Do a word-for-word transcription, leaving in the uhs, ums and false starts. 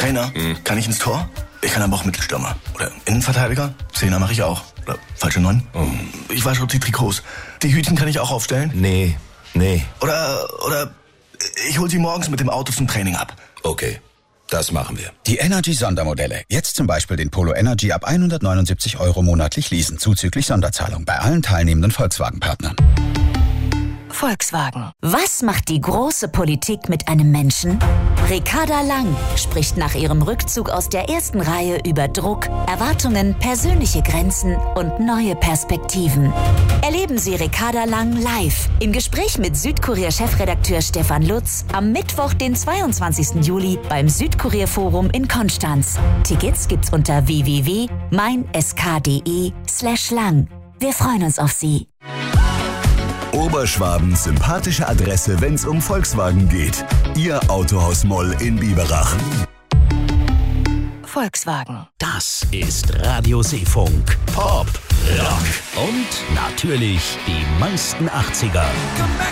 Trainer. Mhm. Kann ich ins Tor? Ich kann aber auch Mittelstürmer. Oder Innenverteidiger? Zehner mache ich auch. Oder falsche Neun? Mhm. Ich wasche die Trikots. Die Hütchen kann ich auch aufstellen? Nee, nee. Oder, oder ich hol sie morgens mit dem Auto zum Training ab. Okay, das machen wir. Die Energy-Sondermodelle. Jetzt zum Beispiel den Polo Energy ab hundertneunundsiebzig Euro monatlich leasen, zuzüglich Sonderzahlung bei allen teilnehmenden Volkswagen-Partnern. Volkswagen. Was macht die große Politik mit einem Menschen? Ricarda Lang spricht nach ihrem Rückzug aus der ersten Reihe über Druck, Erwartungen, persönliche Grenzen und neue Perspektiven. Erleben Sie Ricarda Lang live im Gespräch mit Südkurier-Chefredakteur Stefan Lutz am Mittwoch, den zweiundzwanzigsten Juli beim Südkurier-Forum in Konstanz. Tickets gibt's unter w w w punkt mein s k punkt d e slash lang. Wir freuen uns auf Sie. Oberschwabens sympathische Adresse, wenn's um Volkswagen geht. Ihr Autohaus Moll in Biberach. Volkswagen. Das ist Radio Seefunk. Pop, Rock und natürlich die meisten achtziger.